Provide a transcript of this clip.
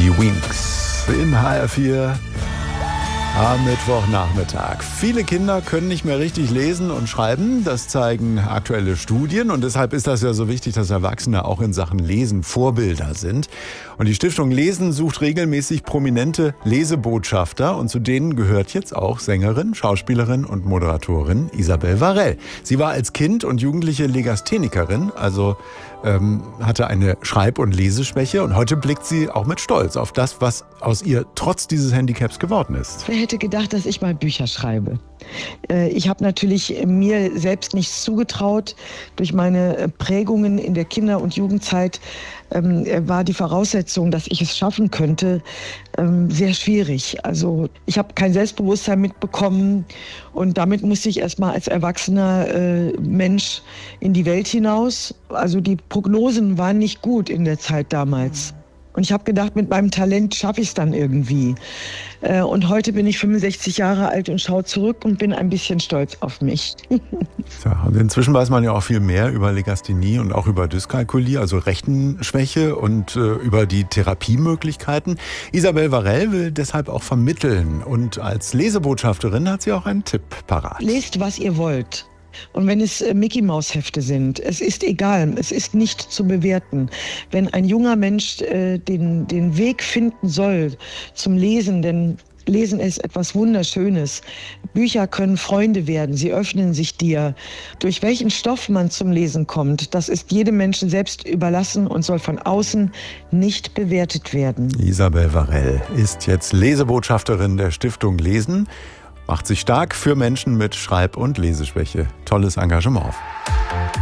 Die Winks in HR4 am Mittwochnachmittag. Viele Kinder können nicht mehr richtig lesen und schreiben. Das zeigen aktuelle Studien. Und deshalb ist das ja so wichtig, dass Erwachsene auch in Sachen Lesen Vorbilder sind. Und die Stiftung Lesen sucht regelmäßig prominente Lesebotschafter. Und zu denen gehört jetzt auch Sängerin, Schauspielerin und Moderatorin Isabel Varell. Sie war als Kind und Jugendliche Legasthenikerin, also hatte eine Schreib- und Leseschwäche. Und heute blickt sie auch mit Stolz auf das, was aus ihr trotz dieses Handicaps geworden ist. Wer hätte gedacht, dass ich mal Bücher schreibe? Ich habe natürlich mir selbst nichts zugetraut. Durch meine Prägungen in der Kinder- und Jugendzeit war die Voraussetzung, dass ich es schaffen könnte, sehr schwierig. Also ich habe kein Selbstbewusstsein mitbekommen und damit musste ich erstmal als erwachsener Mensch in die Welt hinaus. Also die Prognosen waren nicht gut in der Zeit damals. Und ich habe gedacht, mit meinem Talent schaffe ich es dann irgendwie. Und heute bin ich 65 Jahre alt und schaue zurück und bin ein bisschen stolz auf mich. Ja, und inzwischen weiß man ja auch viel mehr über Legasthenie und auch über Dyskalkulie, also Rechenschwäche und über die Therapiemöglichkeiten. Isabel Varell will deshalb auch vermitteln. Und als Lesebotschafterin hat sie auch einen Tipp parat. Lest, was ihr wollt. Und wenn es Mickey-Maus-Hefte sind, es ist egal, es ist nicht zu bewerten. Wenn ein junger Mensch den Weg finden soll zum Lesen, denn Lesen ist etwas Wunderschönes. Bücher können Freunde werden, sie öffnen sich dir. Durch welchen Stoff man zum Lesen kommt, das ist jedem Menschen selbst überlassen und soll von außen nicht bewertet werden. Isabel Varell ist jetzt Lesebotschafterin der Stiftung Lesen. Macht sich stark für Menschen mit Schreib- und Leseschwäche. Tolles Engagement.